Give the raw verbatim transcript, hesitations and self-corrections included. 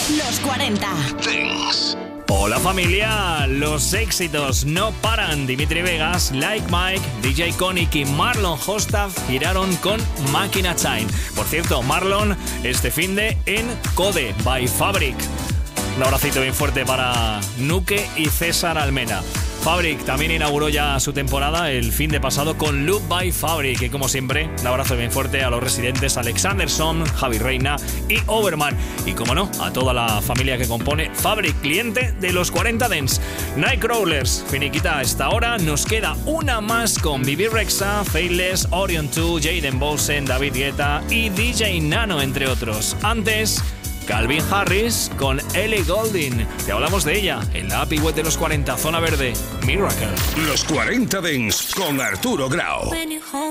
Los cuarenta Dance. Hola familia, los éxitos no paran. Dimitri Vegas, Like Mike, D J Konik y Marlon Hostaf giraron con Máquina Time. Por cierto, Marlon este finde en Code by Fabric. Un abracito bien fuerte para Nuke y César Almena. Fabric también inauguró ya su temporada el fin de pasado con Loop by Fabric. Y como siempre, un abrazo bien fuerte a los residentes Alexanderson, Javi Reina y Overman. Y como no, a toda la familia que compone Fabric, cliente de los cuarenta Dance. Nightcrawlers, finiquita a esta hora. Nos queda una más con Bibi Rexha, Faithless, Orion dos, Jaden Bolsen, David Guetta y D J Nano, entre otros. Antes, Calvin Harris con Ellie Goulding. Te hablamos de ella en la Happy Web de los cuarenta, Zona Verde, Miracle. Los cuarenta Dance con Arturo Grau.